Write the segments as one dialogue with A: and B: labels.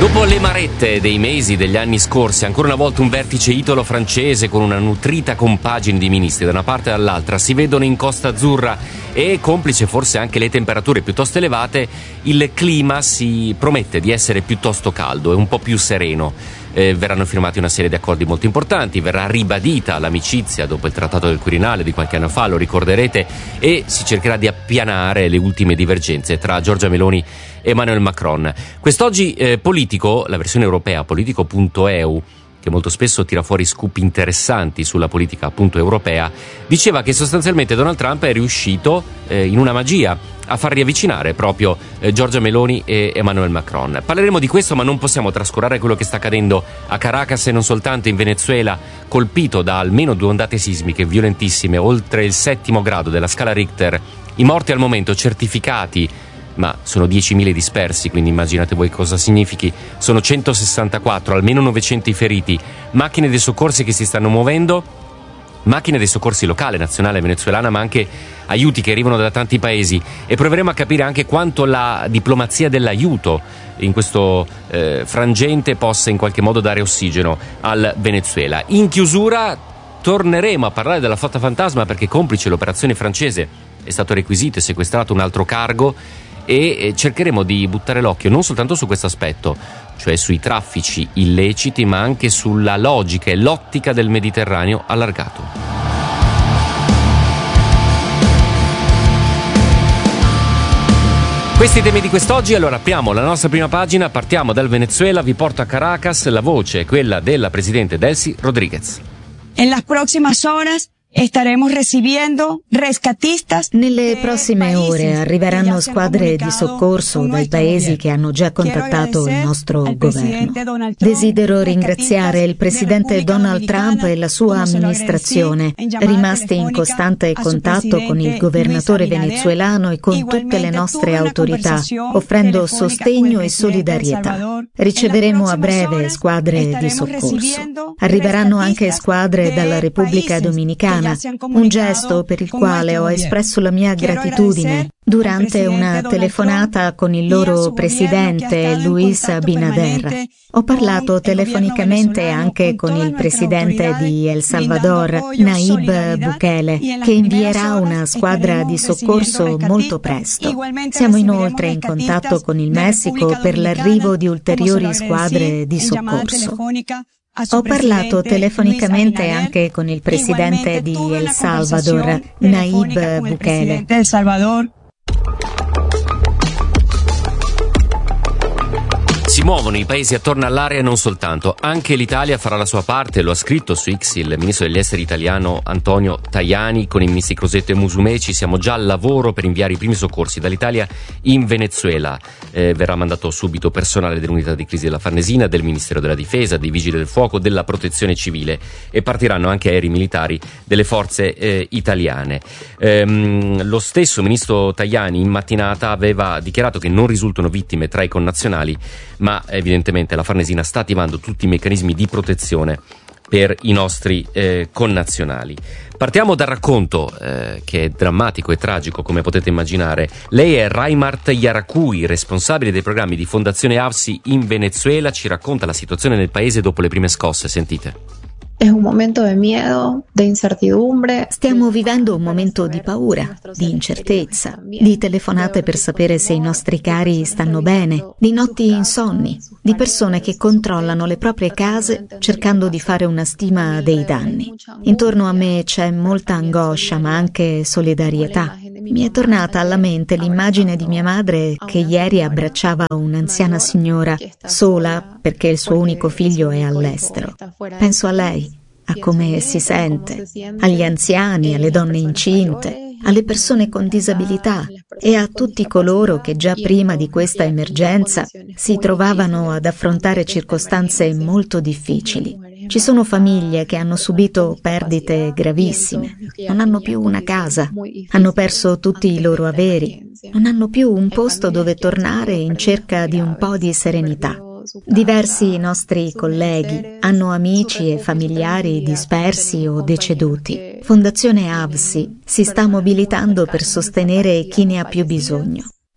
A: Dopo le marette dei mesi degli anni scorsi, ancora una volta un vertice italo-francese con una nutrita compagine di ministri da una parte e dall'altra si vedono in Costa Azzurra e, complice forse anche le temperature piuttosto elevate, il clima si promette di essere piuttosto caldo e un po' più sereno. Verranno firmati una serie di accordi molto importanti, verrà ribadita l'amicizia dopo il Trattato del Quirinale di qualche anno fa, lo ricorderete, e si cercherà di appianare le ultime divergenze tra Giorgia Meloni e Emmanuel Macron. Quest'oggi Politico, la versione europea, Politico.eu, che molto spesso tira fuori scoop interessanti sulla politica appunto europea, diceva che sostanzialmente Donald Trump è riuscito in una magia a far riavvicinare proprio Giorgia Meloni e Emmanuel Macron. Parleremo di questo, ma non possiamo trascurare quello che sta accadendo a Caracas e non soltanto in Venezuela, colpito da almeno 2 ondate sismiche violentissime, oltre il 7° grado della scala Richter. I morti al momento certificati, ma sono 10.000 dispersi, quindi immaginate voi cosa significhi. Sono 164, almeno 900 i feriti, macchine dei soccorsi che si stanno muovendo, macchine dei soccorsi locale, nazionale venezuelana, ma anche aiuti che arrivano da tanti paesi, e proveremo a capire anche quanto la diplomazia dell'aiuto in questo frangente possa in qualche modo dare ossigeno al Venezuela. In chiusura torneremo a parlare della flotta fantasma, perché complice l'operazione francese è stato requisito e sequestrato un altro cargo, e cercheremo di buttare l'occhio non soltanto su questo aspetto, cioè sui traffici illeciti, ma anche sulla logica e l'ottica del Mediterraneo allargato. Questi temi di quest'oggi. Allora apriamo la nostra prima pagina, partiamo dal Venezuela, vi porto a Caracas, la voce è quella della presidente Delcy Rodríguez.
B: En las próximas horas staremo recibiendo rescatistas.
C: Nelle prossime ore arriveranno squadre di soccorso dai paesi che hanno già contattato il nostro governo. Desidero ringraziare il presidente Donald Trump e la sua amministrazione, rimasti in costante contatto con il governatore venezuelano e con tutte le nostre autorità, offrendo sostegno e solidarietà. Riceveremo a breve squadre di soccorso. Arriveranno anche squadre dalla Repubblica Dominicana, un gesto per il quale ho espresso la mia gratitudine durante una telefonata con il loro presidente Luis Abinader. Ho parlato telefonicamente anche con il presidente di El Salvador, Nayib Bukele, che invierà una squadra di soccorso molto presto. Siamo inoltre in contatto con il Messico per l'arrivo di ulteriori squadre di soccorso. Ho parlato telefonicamente anche con il presidente di El Salvador, Nayib Bukele.
A: Si muovono i paesi attorno all'area e non soltanto. Anche l'Italia farà la sua parte, lo ha scritto su X il ministro degli esteri italiano Antonio Tajani. Con i ministri Crosetto e Musumeci siamo già al lavoro per inviare i primi soccorsi dall'Italia in Venezuela. Verrà mandato subito personale dell'unità di crisi della Farnesina, del Ministero della Difesa, dei Vigili del Fuoco, della Protezione Civile, e partiranno anche aerei militari delle forze italiane. Lo stesso ministro Tajani in mattinata aveva dichiarato che non risultano vittime tra i connazionali, ma evidentemente la Farnesina sta attivando tutti i meccanismi di protezione per i nostri connazionali. Partiamo dal racconto che è drammatico e tragico, come potete immaginare. Lei è Raimart Yaracuy, responsabile dei programmi di Fondazione AVSI in Venezuela. Ci racconta la situazione nel paese dopo le prime scosse, sentite.
D: Es un momento de miedo, de incertidumbre.
C: Stiamo vivendo un momento di paura, di incertezza, di telefonate per sapere se i nostri cari stanno bene, di notti insonni, di persone che controllano le proprie case cercando di fare una stima dei danni. Intorno a me c'è molta angoscia, ma anche solidarietà. Mi è tornata alla mente l'immagine di mia madre che ieri abbracciava un'anziana signora, sola perché il suo unico figlio è all'estero. Penso a lei, a come si sente, agli anziani, alle donne incinte, alle persone con disabilità e a tutti coloro che già prima di questa emergenza si trovavano ad affrontare circostanze molto difficili. Ci sono famiglie che hanno subito perdite gravissime, non hanno più una casa, hanno perso tutti i loro averi, non hanno più un posto dove tornare in cerca di un po' di serenità. Diversi nostri colleghi hanno amici e familiari dispersi o deceduti. Fondazione AVSI si sta mobilitando per sostenere chi ne ha più bisogno.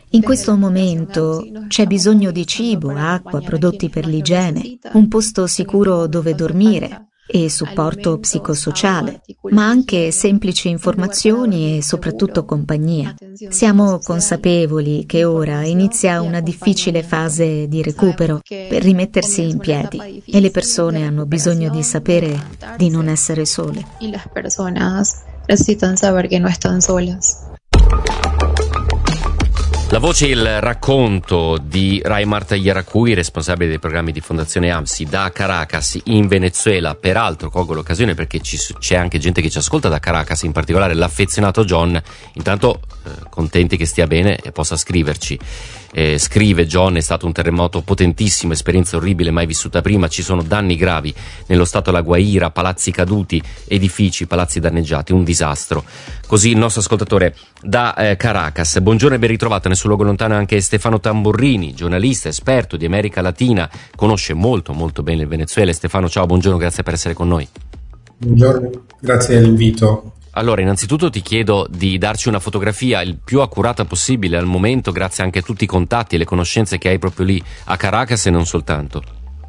C: In questo momento c'è bisogno di cibo, acqua, prodotti per l'igiene, un posto sicuro dove dormire e supporto psicosociale, ma anche semplici informazioni e soprattutto compagnia. Siamo consapevoli che ora inizia una difficile fase di recupero per rimettersi in piedi e le persone hanno bisogno di sapere di non essere sole.
D: Y las personas necesitan saber que no están solas.
A: La voce e il racconto di Raimart Yaraqui, responsabile dei programmi di Fondazione AMSI da Caracas in Venezuela. Peraltro colgo l'occasione perché c'è anche gente che ci ascolta da Caracas, in particolare l'affezionato John. Intanto contenti che stia bene e possa scriverci. Scrive John: è stato un terremoto potentissimo, esperienza orribile mai vissuta prima, ci sono danni gravi nello stato La Guaira, palazzi caduti, edifici, palazzi danneggiati, un disastro. Così il nostro ascoltatore da Caracas. Buongiorno e ben ritrovato nel suo luogo lontano anche Stefano Tamburrini, giornalista, esperto di America Latina, conosce molto bene il Venezuela. Stefano, ciao, buongiorno, grazie per essere con noi.
E: Buongiorno, grazie dell'invito.
A: Allora, innanzitutto ti chiedo di darci una fotografia il più accurata possibile al momento, grazie anche a tutti i contatti e le conoscenze che hai proprio lì a Caracas e non soltanto.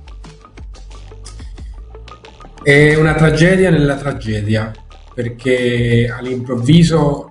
E: È una tragedia nella tragedia, perché all'improvviso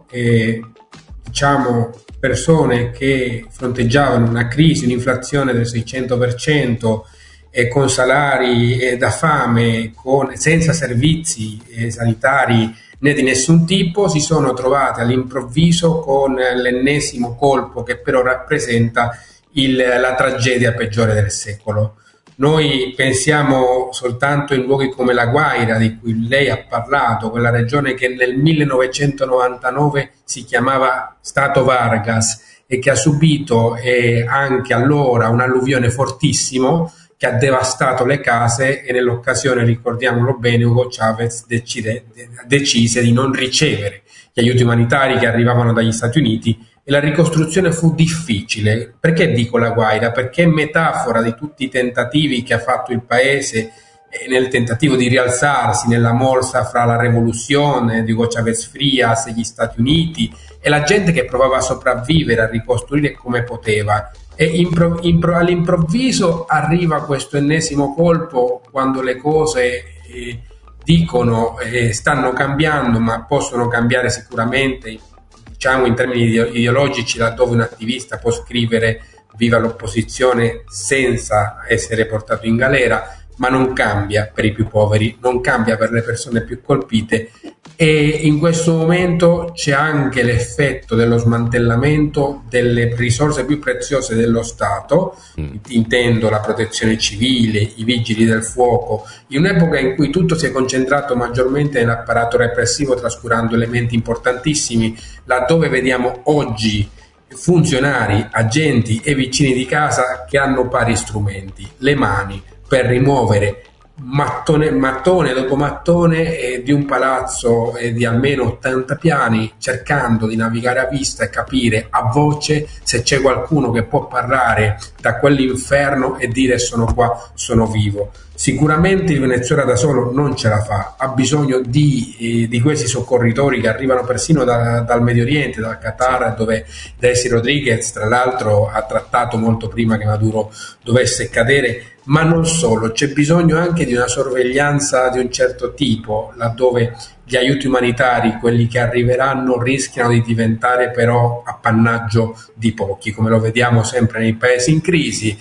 E: persone che fronteggiavano una crisi, un'inflazione del 600% e con salari da fame, senza servizi sanitari né di nessun tipo, si sono trovate all'improvviso con l'ennesimo colpo che però rappresenta la tragedia peggiore del secolo. Noi pensiamo soltanto in luoghi come La Guaira, di cui lei ha parlato, quella regione che nel 1999 si chiamava Stato Vargas e che ha subito anche allora un'alluvione fortissimo che ha devastato le case, e nell'occasione, ricordiamolo bene, Hugo Chavez decise di non ricevere gli aiuti umanitari che arrivavano dagli Stati Uniti, e la ricostruzione fu difficile. Perché dico La Guaira? Perché è metafora di tutti i tentativi che ha fatto il paese nel tentativo di rialzarsi nella morsa fra la rivoluzione di Hugo Chavez Frias e gli Stati Uniti, e la gente che provava a sopravvivere, a ricostruire come poteva. E all'improvviso arriva questo ennesimo colpo, quando le cose stanno cambiando, ma possono cambiare sicuramente, diciamo in termini ideologici, laddove un attivista può scrivere viva l'opposizione senza essere portato in galera, ma non cambia per i più poveri, non cambia per le persone più colpite. E in questo momento c'è anche l'effetto dello smantellamento delle risorse più preziose dello Stato, intendo la protezione civile, i vigili del fuoco, in un'epoca in cui tutto si è concentrato maggiormente nell'apparato repressivo, trascurando elementi importantissimi, laddove vediamo oggi funzionari, agenti e vicini di casa che hanno pari strumenti, le mani, per rimuovere mattone dopo mattone di un palazzo di almeno 80 piani, cercando di navigare a vista e capire a voce se c'è qualcuno che può parlare da quell'inferno e dire sono qua, sono vivo. Sicuramente il Venezuela da solo non ce la fa, ha bisogno di questi soccorritori che arrivano persino dal Medio Oriente, dal Qatar, dove Desi Rodriguez tra l'altro ha trattato molto prima che Maduro dovesse cadere. Ma non solo, c'è bisogno anche di una sorveglianza di un certo tipo, laddove gli aiuti umanitari, quelli che arriveranno, rischiano di diventare però appannaggio di pochi, come lo vediamo sempre nei paesi in crisi,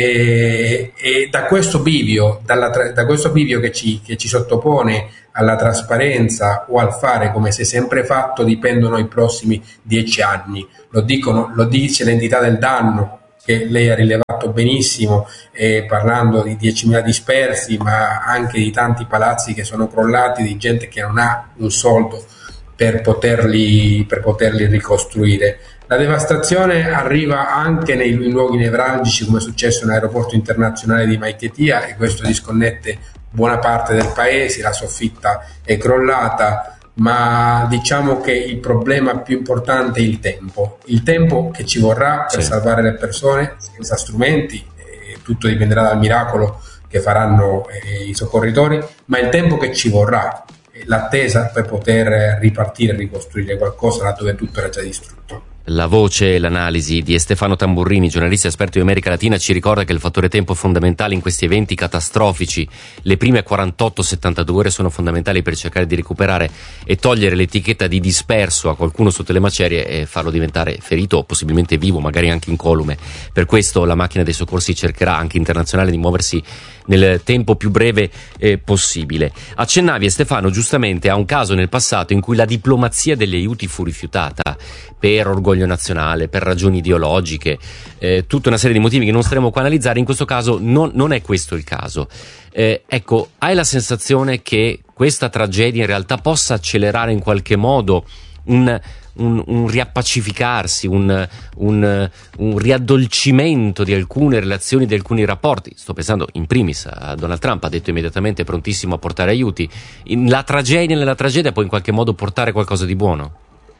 E: e da questo bivio, che ci sottopone alla trasparenza o al fare come si è sempre fatto, dipendono i prossimi 10 anni. Lo dice l'entità del danno, che lei ha rilevato benissimo, parlando di 10.000 dispersi, ma anche di tanti palazzi che sono crollati, di gente che non ha un soldo per poterli ricostruire. La devastazione arriva anche nei luoghi nevralgici, come è successo nell'aeroporto internazionale di Maiquetía, e questo disconnette buona parte del paese. La soffitta è crollata, ma diciamo che il problema più importante è il tempo che ci vorrà per salvare le persone senza strumenti. Tutto dipenderà dal miracolo che faranno i soccorritori, ma il tempo che ci vorrà, l'attesa per poter ripartire e ricostruire qualcosa laddove tutto era già distrutto.
A: La voce e l'analisi di Stefano Tamburrini, giornalista esperto di America Latina, ci ricorda che il fattore tempo è fondamentale in questi eventi catastrofici. Le prime 48-72 ore sono fondamentali per cercare di recuperare e togliere l'etichetta di disperso a qualcuno sotto le macerie e farlo diventare ferito o possibilmente vivo, magari anche incolume. Per questo la macchina dei soccorsi cercherà anche internazionale di muoversi nel tempo più breve possibile. Accennavi, Stefano, giustamente a un caso nel passato in cui la diplomazia degli aiuti fu rifiutata per orgoglio nazionale, per ragioni ideologiche, tutta una serie di motivi che non staremo qua a analizzare. In questo caso non è questo il caso. Ecco, hai la sensazione che questa tragedia in realtà possa accelerare in qualche modo un riappacificarsi, un riaddolcimento di alcune relazioni, di alcuni rapporti? Sto pensando in primis a Donald Trump, ha detto immediatamente prontissimo a portare aiuti. Nella tragedia può in qualche modo portare qualcosa di buono?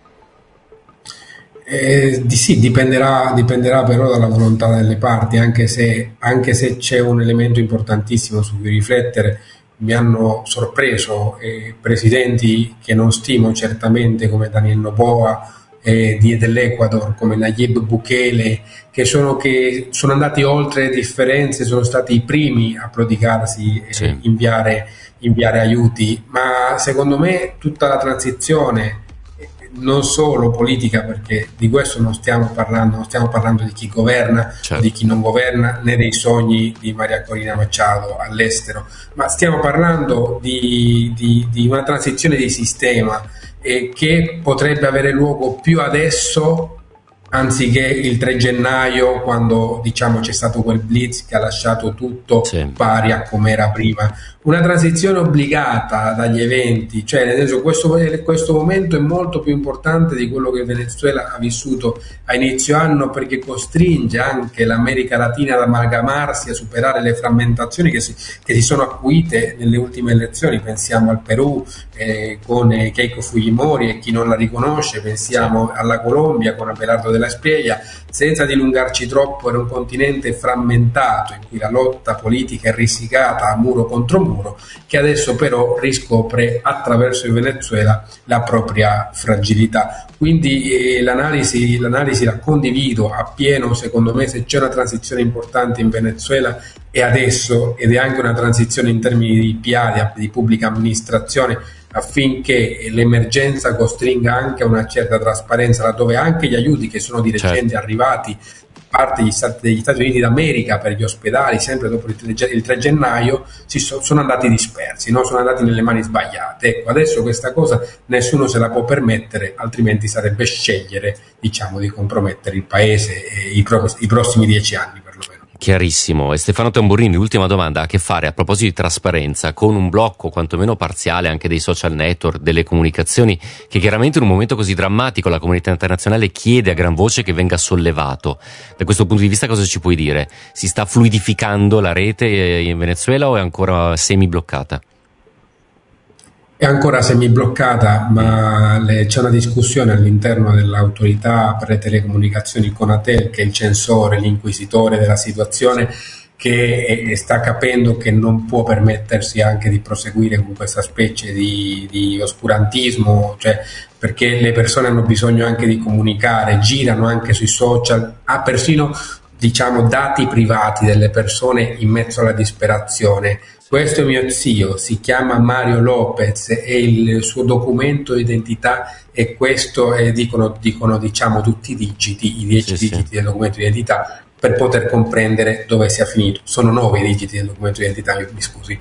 E: Sì, dipenderà però dalla volontà delle parti, anche se c'è un elemento importantissimo su cui riflettere. Mi hanno sorpreso presidenti che non stimo certamente, come Daniel Noboa dell'Ecuador, come Nayib Bukele, che sono andati oltre le differenze, sono stati i primi a prodigarsi e inviare aiuti. Ma secondo me tutta la transizione, non solo politica, perché di questo non stiamo parlando di chi governa, certo, di chi non governa, né dei sogni di Maria Corina Machado all'estero, ma stiamo parlando di una transizione di sistema che potrebbe avere luogo più adesso anziché il 3 gennaio, quando c'è stato quel blitz che ha lasciato tutto pari a come era prima. Una transizione obbligata dagli eventi, cioè nel senso questo momento è molto più importante di quello che Venezuela ha vissuto a inizio anno, perché costringe anche l'America Latina ad amalgamarsi, a superare le frammentazioni che si sono acuite nelle ultime elezioni. Pensiamo al Perù con Keiko Fujimori e chi non la riconosce, pensiamo alla Colombia con Abelardo della Espriella. Senza dilungarci troppo, era un continente frammentato in cui la lotta politica è risicata a muro contro muro, che adesso però riscopre attraverso il Venezuela la propria fragilità. Quindi l'analisi la condivido appieno. Secondo me, se c'è una transizione importante in Venezuela è adesso, ed è anche una transizione in termini di PA, di pubblica amministrazione, affinché l'emergenza costringa anche a una certa trasparenza, laddove anche gli aiuti che sono di recente arrivati da parte degli Stati Uniti d'America per gli ospedali, sempre dopo il 3 gennaio, sono andati dispersi, no? Sono andati nelle mani sbagliate. Ecco, adesso questa cosa nessuno se la può permettere, altrimenti sarebbe scegliere, di compromettere il paese i prossimi 10 anni perlomeno.
A: Chiarissimo. E Stefano Tamburrini, l'ultima domanda ha a che fare, a proposito di trasparenza, con un blocco quantomeno parziale anche dei social network, delle comunicazioni, che chiaramente in un momento così drammatico la comunità internazionale chiede a gran voce che venga sollevato. Da questo punto di vista cosa ci puoi dire? Si sta fluidificando la rete in Venezuela o è ancora semi-bloccata?
E: È ancora semi-bloccata, ma c'è una discussione all'interno dell'autorità per le telecomunicazioni Conatel, che è il censore, l'inquisitore della situazione, che sta capendo che non può permettersi anche di proseguire con questa specie di oscurantismo, cioè perché le persone hanno bisogno anche di comunicare, girano anche sui social, ha persino dati privati delle persone in mezzo alla disperazione. Questo è mio zio, si chiama Mario Lopez e il suo documento di identità è questo, e dicono tutti i 10 digiti del documento di identità per poter comprendere dove sia finito. Sono 9 i digiti del documento di identità, mi scusi.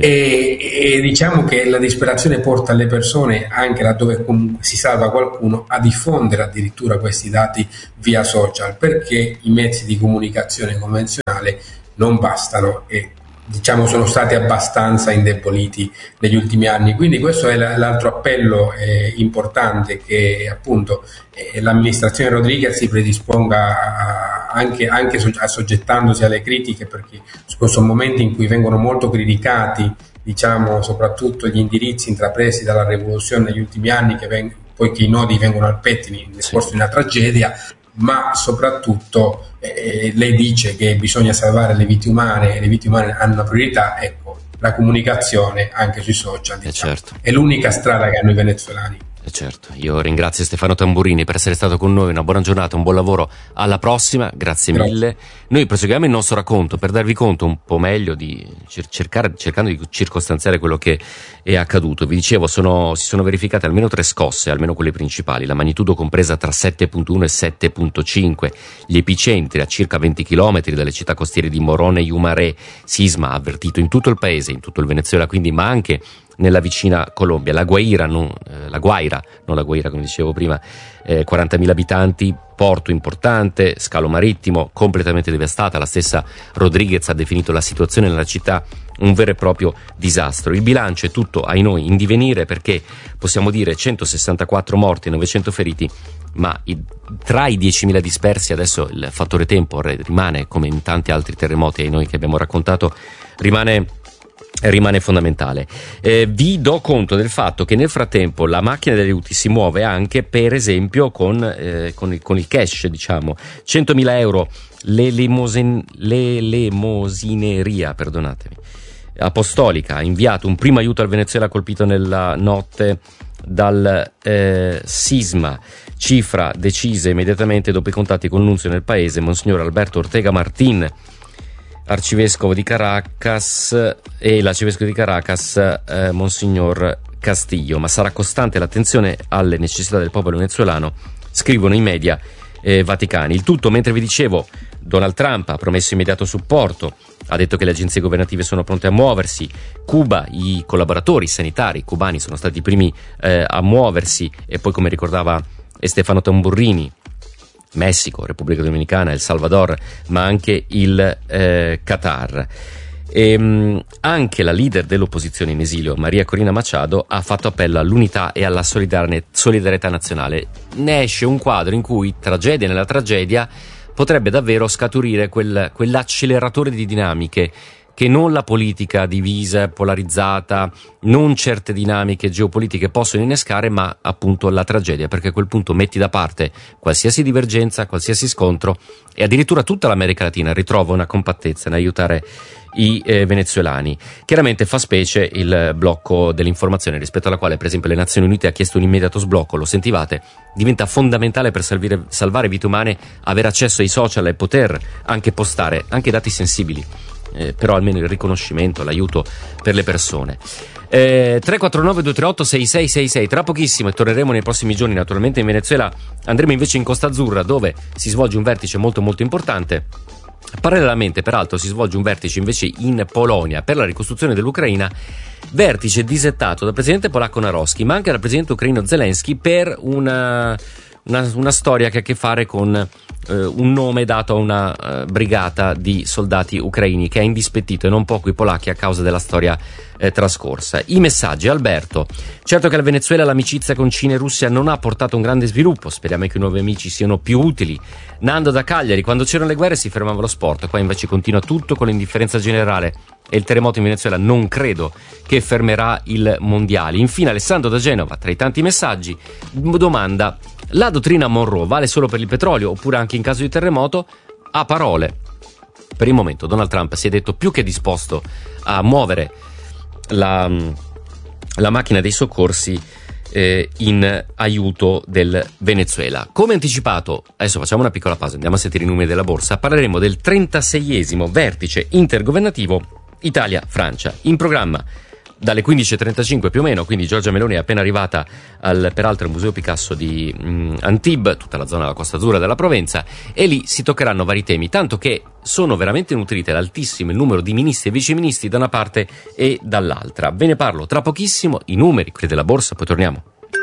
E: E diciamo che la disperazione porta le persone, anche laddove comunque si salva qualcuno, a diffondere addirittura questi dati via social, perché i mezzi di comunicazione convenzionale non bastano e sono stati abbastanza indeboliti negli ultimi anni. Quindi questo è l'altro appello importante, che appunto l'amministrazione Rodriguez si predisponga anche assoggettandosi alle critiche, perché sono momenti in cui vengono molto criticati soprattutto gli indirizzi intrapresi dalla rivoluzione negli ultimi anni, poiché i nodi vengono al pettine nel corso di una tragedia, ma soprattutto lei dice che bisogna salvare le vite umane e le vite umane hanno una priorità. Ecco, la comunicazione anche sui social certo, è l'unica strada che hanno i venezuelani.
A: Certo, io ringrazio Stefano Tamburini per essere stato con noi, una buona giornata, un buon lavoro, alla prossima, grazie mille. Noi proseguiamo il nostro racconto per darvi conto un po' meglio di cercando di circostanziare quello che è accaduto. Vi dicevo, si sono verificate almeno 3 scosse, almeno quelle principali, la magnitudo compresa tra 7.1 e 7.5, gli epicentri a circa 20 km dalle città costiere di Morone e Yumaré. Sisma avvertito in tutto il paese, in tutto il Venezuela quindi, ma anche nella vicina Colombia. La Guaira, non la Guaira come dicevo prima, 40.000 abitanti, porto importante, scalo marittimo completamente devastata. La stessa Rodriguez ha definito la situazione nella città un vero e proprio disastro. Il bilancio è tutto, ai noi, in divenire, perché possiamo dire 164 morti e 900 feriti, ma tra i 10.000 dispersi adesso il fattore tempo rimane, come in tanti altri terremoti ai noi che abbiamo raccontato, rimane fondamentale. Vi do conto del fatto che nel frattempo la macchina degli aiuti si muove anche, per esempio, con il cash, diciamo 100.000 euro l'elemosineria, apostolica ha inviato un primo aiuto al Venezuela colpito nella notte dal sisma, cifra decisa immediatamente dopo i contatti con l'unzio nel paese, Monsignor Alberto Ortega Martín, arcivescovo di Caracas, e l'arcivescovo di Caracas Monsignor Castillo. Ma sarà costante l'attenzione alle necessità del popolo venezuelano, scrivono i media vaticani. Il tutto mentre vi dicevo, Donald Trump ha promesso immediato supporto, ha detto che le agenzie governative sono pronte a muoversi. Cuba, i collaboratori sanitari cubani sono stati i primi a muoversi, e poi, come ricordava Stefano Tamburini, Messico, Repubblica Dominicana, El Salvador, ma anche il Qatar. Anche la leader dell'opposizione in esilio, Maria Corina Machado, ha fatto appello all'unità e alla solidarietà nazionale. Ne esce un quadro in cui, tragedia nella tragedia, potrebbe davvero scaturire quell'acceleratore di dinamiche che non la politica divisa, polarizzata, non certe dinamiche geopolitiche possono innescare, ma appunto la tragedia, perché a quel punto metti da parte qualsiasi divergenza, qualsiasi scontro, e addirittura tutta l'America Latina ritrova una compattezza nell'aiutare i venezuelani. Chiaramente fa specie il blocco dell'informazione, rispetto alla quale per esempio le Nazioni Unite ha chiesto un immediato sblocco. Lo sentivate? Diventa fondamentale per salvare vite umane avere accesso ai social e poter anche postare anche dati sensibili, però almeno il riconoscimento, l'aiuto per le persone. 349 238 6666. Tra pochissimo, e torneremo nei prossimi giorni naturalmente in Venezuela, andremo invece in Costa Azzurra, dove si svolge un vertice molto molto importante. Parallelamente, peraltro, si svolge un vertice invece in Polonia per la ricostruzione dell'Ucraina, vertice disettato dal presidente polacco Narowski, ma anche dal presidente ucraino Zelensky, per una storia che ha a che fare con un nome dato a una brigata di soldati ucraini che ha indispettito e non poco i polacchi a causa della storia trascorsa. I messaggi: Alberto: certo che al Venezuela l'amicizia con Cina e Russia non ha portato un grande sviluppo, speriamo che i nuovi amici siano più utili. Nando da Cagliari: quando c'erano le guerre si fermava lo sport, qua invece continua tutto con l'indifferenza generale, e il terremoto in Venezuela non credo che fermerà il mondiale. Infine Alessandro da Genova, tra i tanti messaggi, domanda: la dottrina Monroe vale solo per il petrolio oppure anche in caso di terremoto? A parole, per il momento Donald Trump si è detto più che disposto a muovere la macchina dei soccorsi in aiuto del Venezuela. Come anticipato, adesso facciamo una piccola pausa, andiamo a sentire i numeri della borsa, parleremo del 36esimo vertice intergovernativo Italia-Francia, in programma dalle 15.35 più o meno. Quindi Giorgia Meloni è appena arrivata peraltro al Museo Picasso di Antibes, tutta la zona della Costa Azzurra della Provenza, e lì si toccheranno vari temi, tanto che sono veramente nutrite l'altissimo il numero di ministri e viceministri da una parte e dall'altra. Ve ne parlo tra pochissimo, i numeri della borsa, poi torniamo.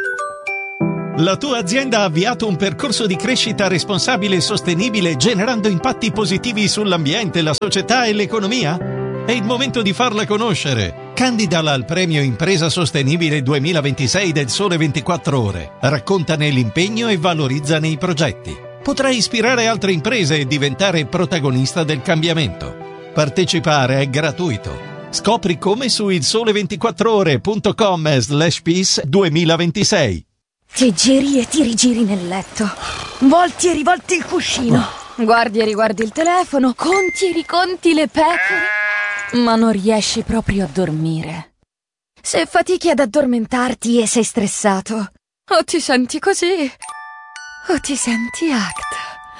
F: La tua azienda ha avviato un percorso di crescita responsabile e sostenibile, generando impatti positivi sull'ambiente, la società e l'economia? È il momento di farla conoscere. Candidala al premio Impresa Sostenibile 2026 del Sole 24 Ore. Raccontane l'impegno e valorizzane i progetti. Potrai ispirare altre imprese e diventare protagonista del cambiamento. Partecipare è gratuito. Scopri come su ilsole24ore.com/peace 2026.
G: Ti giri e ti rigiri nel letto. Volti e rivolti il cuscino. Guardi e riguardi il telefono. Conti e riconti le pecore. Ma non riesci proprio a dormire. Se fatichi ad addormentarti e sei stressato, O ti senti così, o ti senti ACT.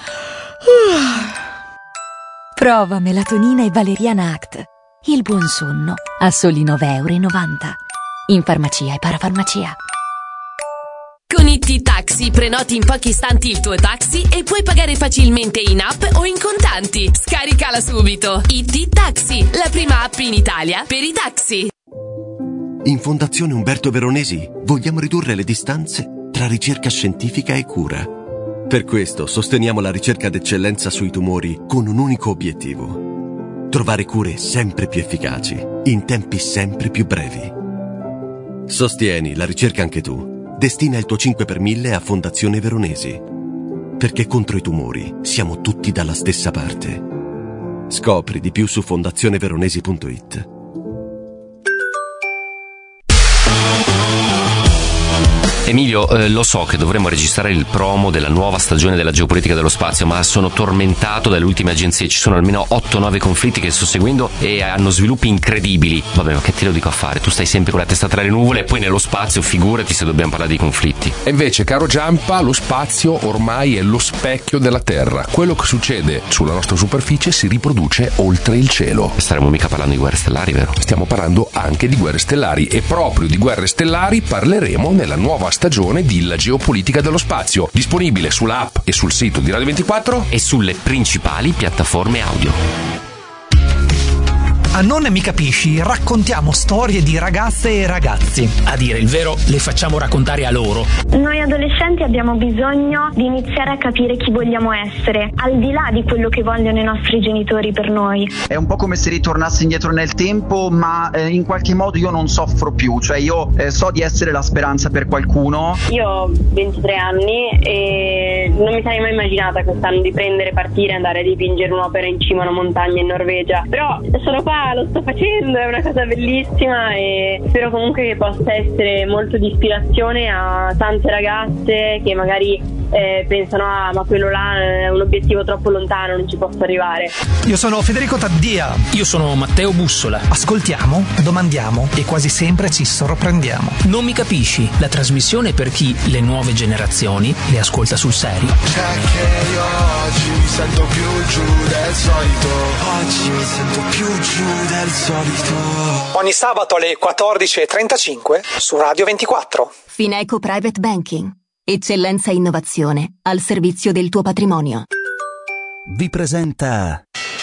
G: Prova melatonina e valeriana ACT. Il buon sonno a soli €9,90 in farmacia e parafarmacia.
H: Con IT Taxi prenoti in pochi istanti il tuo taxi e puoi pagare facilmente in app o in contanti. Scaricala subito. IT Taxi, la prima app in Italia per i taxi.
I: In Fondazione Umberto Veronesi vogliamo ridurre le distanze tra ricerca scientifica e cura. Per questo sosteniamo la ricerca d'eccellenza sui tumori con un unico obiettivo: trovare cure sempre più efficaci, in tempi sempre più brevi. Sostieni la ricerca anche tu. Destina il tuo 5 per 1000 a Fondazione Veronesi. Perché contro i tumori siamo tutti dalla stessa parte. Scopri di più su fondazioneveronesi.it.
A: Emilio, lo so che dovremmo registrare il promo della nuova stagione della geopolitica dello spazio, ma sono tormentato dalle ultime agenzie. Ci sono almeno 8-9 conflitti che sto seguendo e hanno sviluppi incredibili. Vabbè, ma che te lo dico a fare? Tu stai sempre con la testa tra le nuvole e poi nello spazio, figurati se dobbiamo parlare di conflitti.
J: E invece, caro Giampa, lo spazio ormai è lo specchio della Terra. Quello che succede sulla nostra superficie si riproduce oltre il cielo.
A: Staremo mica parlando di guerre stellari, vero?
J: Stiamo parlando anche di guerre stellari, e proprio di guerre stellari parleremo nella nuova stagione di La geopolitica dello spazio, disponibile sull'app e sul sito di Radio 24
A: e sulle principali piattaforme audio.
K: A Non mi capisci raccontiamo storie di ragazze e ragazzi.
L: A dire il vero, le facciamo raccontare a loro.
M: Noi adolescenti abbiamo bisogno di iniziare a capire chi vogliamo essere, al di là di quello che vogliono i nostri genitori per noi.
N: È un po' come se ritornassi indietro nel tempo, ma in qualche modo io non soffro più, cioè io so di essere la speranza per qualcuno.
O: Io ho 23 anni e non mi sarei mai immaginata quest'anno di partire e andare a dipingere un'opera in cima a una montagna in Norvegia, però sono qua, lo sto facendo, è una cosa bellissima e spero comunque che possa essere molto di ispirazione a tante ragazze che magari pensano ma quello là è un obiettivo troppo lontano, non ci posso arrivare.
K: Io sono Federico Taddia.
L: Io sono Matteo Bussola.
K: Ascoltiamo, domandiamo e quasi sempre ci sorprendiamo.
L: Non mi capisci? La trasmissione per chi le nuove generazioni le ascolta sul serio.
P: C'è che io oggi mi sento più giù del solito. Oggi mi sento più giù del solito.
K: Ogni sabato alle 14:35 su Radio 24.
Q: Fineco Private Banking. Eccellenza e innovazione al servizio del tuo patrimonio.
R: Vi presenta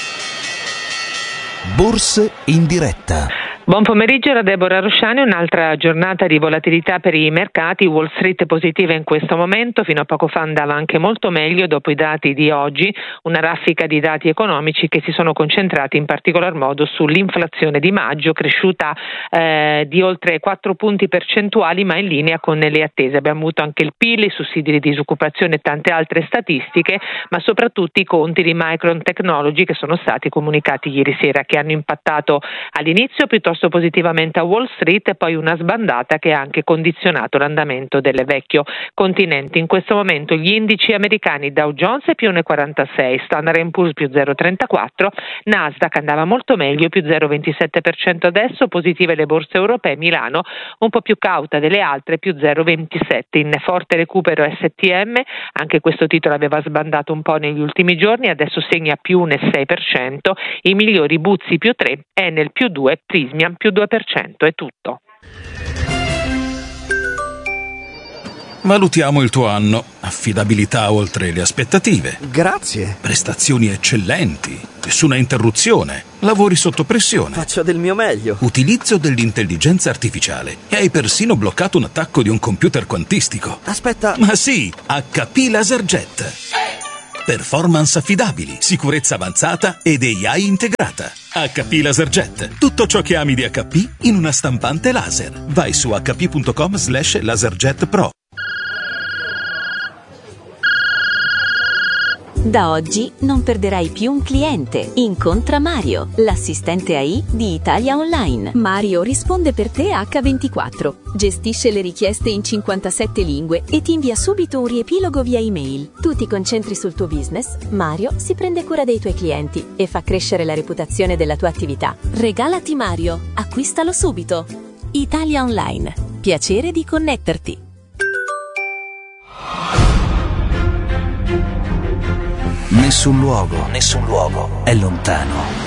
R: Borse in diretta.
S: Buon pomeriggio da Deborah Rosciani, un'altra giornata di volatilità per i mercati. Wall Street positiva in questo momento, fino a poco fa andava anche molto meglio dopo i dati di oggi, una raffica di dati economici che si sono concentrati in particolar modo sull'inflazione di maggio, cresciuta di oltre 4 punti percentuali, ma in linea con le attese. Abbiamo avuto anche il PIL, i sussidi di disoccupazione e tante altre statistiche, ma soprattutto i conti di Micron Technology che sono stati comunicati ieri sera, che hanno impattato all'inizio piuttosto positivamente a Wall Street e poi una sbandata che ha anche condizionato l'andamento del vecchio continente. In questo momento gli indici americani Dow Jones è più 1,46, Standard & Poor's più 0,34, Nasdaq andava molto meglio, più 0,27% adesso, positive le borse europee, Milano un po' più cauta delle altre, più 0,27. In forte recupero STM, anche questo titolo aveva sbandato un po' negli ultimi giorni, adesso segna più 1,6%, i migliori Buzzi più 3, Enel più 2, Prismian più 2%, è tutto.
T: Valutiamo il tuo anno. Affidabilità oltre le aspettative.
R: Grazie.
T: Prestazioni eccellenti. Nessuna interruzione. Lavori sotto pressione.
R: Faccio del mio meglio.
T: Utilizzo dell'intelligenza artificiale. E hai persino bloccato un attacco di un computer quantistico.
R: Aspetta.
T: Ma sì, HP LaserJet. Performance affidabili, sicurezza avanzata ed AI integrata. HP LaserJet. Tutto ciò che ami di HP in una stampante laser. Vai su hp.com/laserjet pro.
Q: Da oggi non perderai più un cliente. Incontra Mario, l'assistente AI di Italia Online. Mario risponde per te H24, gestisce le richieste in 57 lingue e ti invia subito un riepilogo via email. Tu ti concentri sul tuo business, Mario si prende cura dei tuoi clienti e fa crescere la reputazione della tua attività. Regalati Mario, acquistalo subito. Italia Online, piacere di connetterti.
R: Nessun luogo è lontano.